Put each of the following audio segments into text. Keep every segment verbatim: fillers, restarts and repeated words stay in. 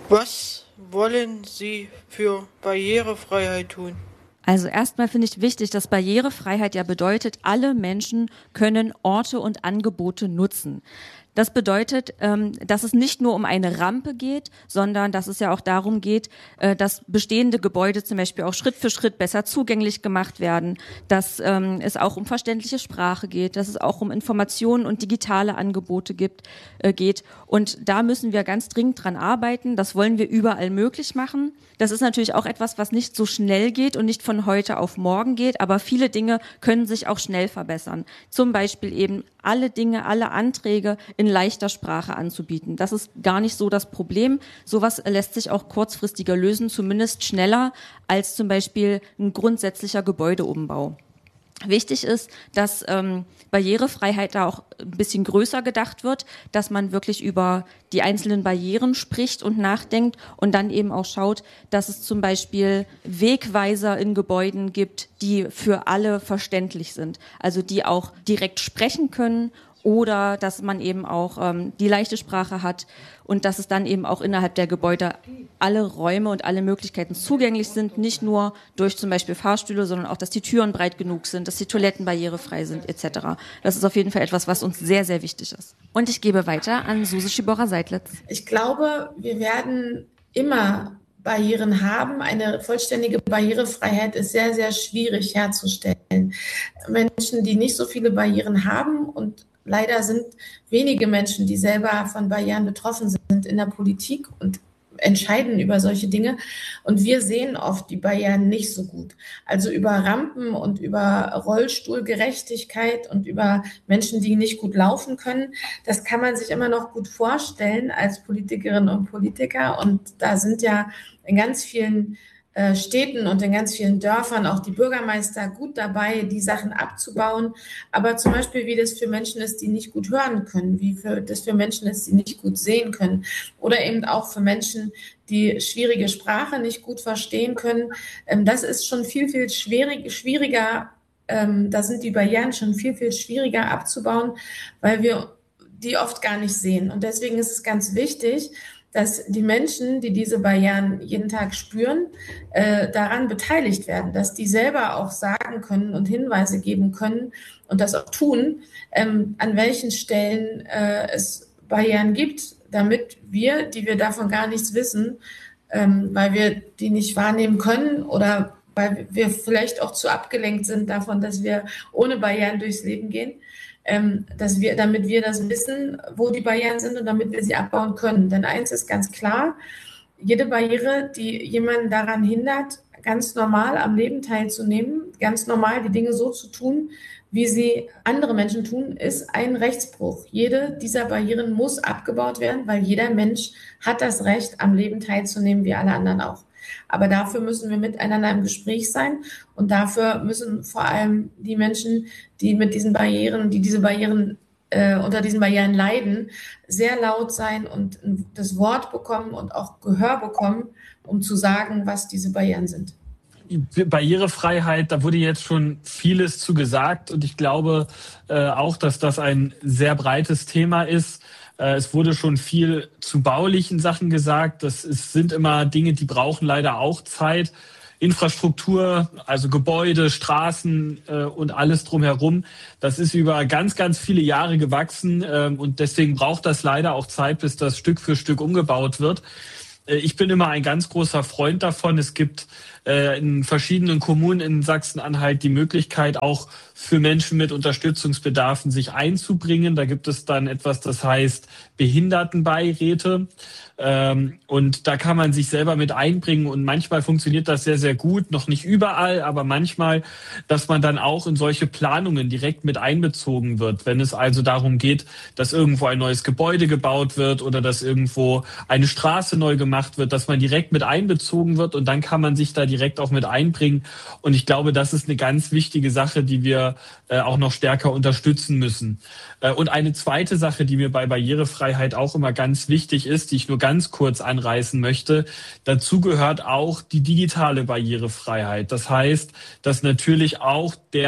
Was wollen Sie für Barrierefreiheit tun? Also erstmal finde ich wichtig, dass Barrierefreiheit ja bedeutet, alle Menschen können Orte und Angebote nutzen. Das bedeutet, dass es nicht nur um eine Rampe geht, sondern dass es ja auch darum geht, dass bestehende Gebäude zum Beispiel auch Schritt für Schritt besser zugänglich gemacht werden, dass es auch um verständliche Sprache geht, dass es auch um Informationen und digitale Angebote gibt, geht. Und da müssen wir ganz dringend dran arbeiten. Das wollen wir überall möglich machen. Das ist natürlich auch etwas, was nicht so schnell geht und nicht von heute auf morgen geht, aber viele Dinge können sich auch schnell verbessern. Zum Beispiel eben alle Dinge, alle Anträge in leichter Sprache anzubieten. Das ist gar nicht so das Problem. Sowas lässt sich auch kurzfristiger lösen, zumindest schneller als zum Beispiel ein grundsätzlicher Gebäudeumbau. Wichtig ist, dass ähm, Barrierefreiheit da auch ein bisschen größer gedacht wird, dass man wirklich über die einzelnen Barrieren spricht und nachdenkt und dann eben auch schaut, dass es zum Beispiel Wegweiser in Gebäuden gibt, die für alle verständlich sind, also die auch direkt sprechen können oder dass man eben auch ähm, die leichte Sprache hat und dass es dann eben auch innerhalb der Gebäude alle Räume und alle Möglichkeiten zugänglich sind, nicht nur durch zum Beispiel Fahrstühle, sondern auch, dass die Türen breit genug sind, dass die Toiletten barrierefrei sind et cetera. Das ist auf jeden Fall etwas, was uns sehr, sehr wichtig ist. Und ich gebe weiter an Suse Schibora-Seidlitz. Ich glaube, wir werden immer Barrieren haben. Eine vollständige Barrierefreiheit ist sehr, sehr schwierig herzustellen. Menschen, die nicht so viele Barrieren haben, und leider sind wenige Menschen, die selber von Barrieren betroffen sind, in der Politik und entscheiden über solche Dinge. Und wir sehen oft die Barrieren nicht so gut. Also über Rampen und über Rollstuhlgerechtigkeit und über Menschen, die nicht gut laufen können, das kann man sich immer noch gut vorstellen als Politikerinnen und Politiker. Und da sind ja in ganz vielen Städten und in ganz vielen Dörfern auch die Bürgermeister gut dabei, die Sachen abzubauen. Aber zum Beispiel, wie das für Menschen ist, die nicht gut hören können, wie für, das für Menschen ist, die nicht gut sehen können oder eben auch für Menschen, die schwierige Sprache nicht gut verstehen können. Das ist schon viel, viel schwierig, schwieriger. Da sind die Barrieren schon viel, viel schwieriger abzubauen, weil wir die oft gar nicht sehen. Und deswegen ist es ganz wichtig, dass die Menschen, die diese Barrieren jeden Tag spüren, äh, daran beteiligt werden, dass die selber auch sagen können und Hinweise geben können und das auch tun, ähm, an welchen Stellen äh, es Barrieren gibt, damit wir, die wir davon gar nichts wissen, ähm, weil wir die nicht wahrnehmen können oder weil wir vielleicht auch zu abgelenkt sind davon, dass wir ohne Barrieren durchs Leben gehen, dass wir, damit wir das wissen, wo die Barrieren sind und damit wir sie abbauen können. Denn eins ist ganz klar, jede Barriere, die jemanden daran hindert, ganz normal am Leben teilzunehmen, ganz normal die Dinge so zu tun, wie sie andere Menschen tun, ist ein Rechtsbruch. Jede dieser Barrieren muss abgebaut werden, weil jeder Mensch hat das Recht, am Leben teilzunehmen, wie alle anderen auch. Aber dafür müssen wir miteinander im Gespräch sein und dafür müssen vor allem die Menschen, die mit diesen Barrieren, die diese Barrieren äh, unter diesen Barrieren leiden, sehr laut sein und das Wort bekommen und auch Gehör bekommen, um zu sagen, was diese Barrieren sind. Barrierefreiheit, da wurde jetzt schon vieles zu gesagt und ich glaube äh, auch, dass das ein sehr breites Thema ist. Äh, es wurde schon viel zu baulichen Sachen gesagt. Das ist, sind immer Dinge, die brauchen leider auch Zeit. Infrastruktur, also Gebäude, Straßen äh, und alles drumherum, das ist über ganz, ganz viele Jahre gewachsen äh, und deswegen braucht das leider auch Zeit, bis das Stück für Stück umgebaut wird. Äh, ich bin immer ein ganz großer Freund davon. Es gibt äh, in verschiedenen Kommunen in Sachsen-Anhalt die Möglichkeit, auch für Menschen mit Unterstützungsbedarfen sich einzubringen. Da gibt es dann etwas, das heißt Behindertenbeiräte. Ähm, und da kann man sich selber mit einbringen und manchmal funktioniert das sehr, sehr gut, noch nicht überall, aber manchmal, dass man dann auch in solche Planungen direkt mit einbezogen wird, wenn es also darum geht, dass irgendwo ein neues Gebäude gebaut wird oder dass irgendwo eine Straße neu gemacht wird, dass man direkt mit einbezogen wird und dann kann man sich da direkt auch mit einbringen und ich glaube, das ist eine ganz wichtige Sache, die wir äh, auch noch stärker unterstützen müssen. Äh, und eine zweite Sache, die mir bei Barrierefreiheit auch immer ganz wichtig ist, die ich nur ganz ganz kurz anreißen möchte. Dazu gehört auch die digitale Barrierefreiheit. Das heißt, dass natürlich auch der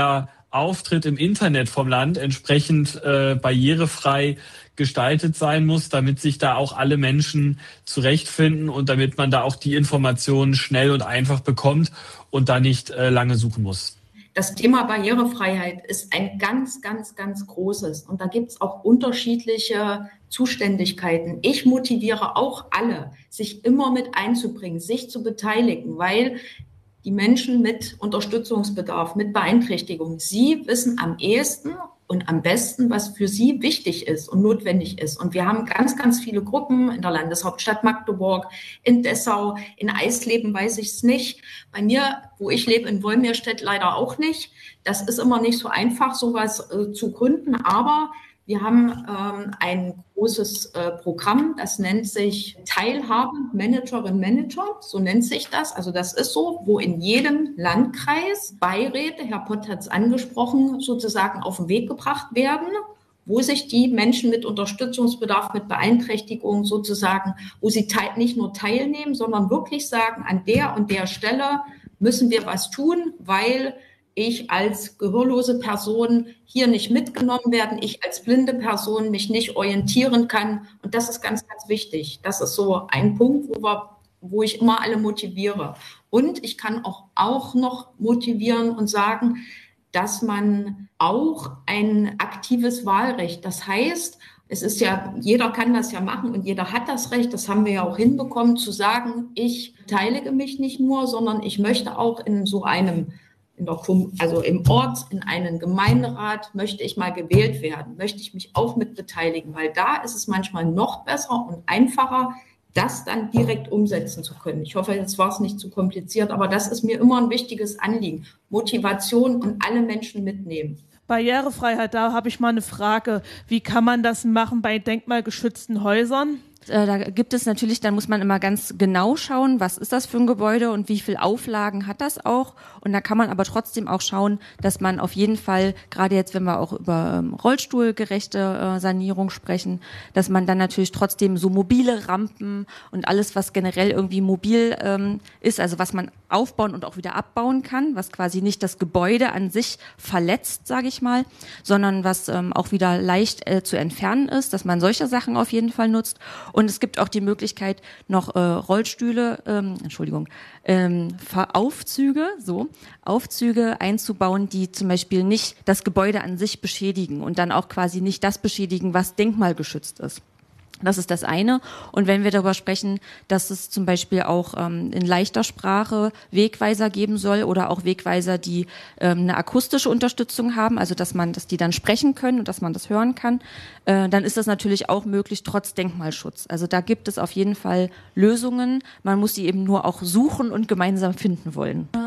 Auftritt im Internet vom Land entsprechend äh, barrierefrei gestaltet sein muss, damit sich da auch alle Menschen zurechtfinden und damit man da auch die Informationen schnell und einfach bekommt und da nicht äh, lange suchen muss. Das Thema Barrierefreiheit ist ein ganz, ganz, ganz großes. Und da gibt es auch unterschiedliche Zuständigkeiten. Ich motiviere auch alle, sich immer mit einzubringen, sich zu beteiligen, weil die Menschen mit Unterstützungsbedarf, mit Beeinträchtigung, sie wissen am ehesten und am besten, was für sie wichtig ist und notwendig ist. Und wir haben ganz, ganz viele Gruppen in der Landeshauptstadt Magdeburg, in Dessau, in Eisleben weiß ich es nicht. Bei mir, wo ich lebe, in Wolmirstedt leider auch nicht. Das ist immer nicht so einfach, sowas äh, zu gründen, aber wir haben ähm, ein großes äh, Programm, das nennt sich Teilhabe Managerin Manager, so nennt sich das. Also das ist so, wo in jedem Landkreis Beiräte, Herr Pott hat es angesprochen, sozusagen auf den Weg gebracht werden, wo sich die Menschen mit Unterstützungsbedarf, mit Beeinträchtigung sozusagen, wo sie teil- nicht nur teilnehmen, sondern wirklich sagen, an der und der Stelle müssen wir was tun, weil ich als gehörlose Person hier nicht mitgenommen werden, ich als blinde Person mich nicht orientieren kann. Und das ist ganz, ganz wichtig. Das ist so ein Punkt, wo, wir, wo ich immer alle motiviere. Und ich kann auch, auch noch motivieren und sagen, dass man auch ein aktives Wahlrecht, das heißt, es ist ja, jeder kann das ja machen und jeder hat das Recht, das haben wir ja auch hinbekommen, zu sagen, ich beteilige mich nicht nur, sondern ich möchte auch in so einem In der, also im Ort, in einen Gemeinderat möchte ich mal gewählt werden, möchte ich mich auch mit beteiligen, weil da ist es manchmal noch besser und einfacher, das dann direkt umsetzen zu können. Ich hoffe, jetzt war es nicht zu kompliziert, aber das ist mir immer ein wichtiges Anliegen. Motivation und alle Menschen mitnehmen. Barrierefreiheit, da habe ich mal eine Frage. Wie kann man das machen bei denkmalgeschützten Häusern? Da gibt es natürlich, dann muss man immer ganz genau schauen, was ist das für ein Gebäude und wie viel Auflagen hat das auch. Und da kann man aber trotzdem auch schauen, dass man auf jeden Fall, gerade jetzt, wenn wir auch über ähm, rollstuhlgerechte äh, Sanierung sprechen, dass man dann natürlich trotzdem so mobile Rampen und alles, was generell irgendwie mobil ähm, ist, also was man aufbauen und auch wieder abbauen kann, was quasi nicht das Gebäude an sich verletzt, sage ich mal, sondern was ähm, auch wieder leicht äh, zu entfernen ist, dass man solche Sachen auf jeden Fall nutzt. Und es gibt auch die Möglichkeit, noch äh, Rollstühle, ähm, Entschuldigung, ähm, Aufzüge, so Aufzüge einzubauen, die zum Beispiel nicht das Gebäude an sich beschädigen und dann auch quasi nicht das beschädigen, was denkmalgeschützt ist. Das ist das eine. Und wenn wir darüber sprechen, dass es zum Beispiel auch ähm, in leichter Sprache Wegweiser geben soll oder auch Wegweiser, die ähm, eine akustische Unterstützung haben, also dass man, dass die dann sprechen können und dass man das hören kann, äh, dann ist das natürlich auch möglich trotz Denkmalschutz. Also da gibt es auf jeden Fall Lösungen. Man muss sie eben nur auch suchen und gemeinsam finden wollen.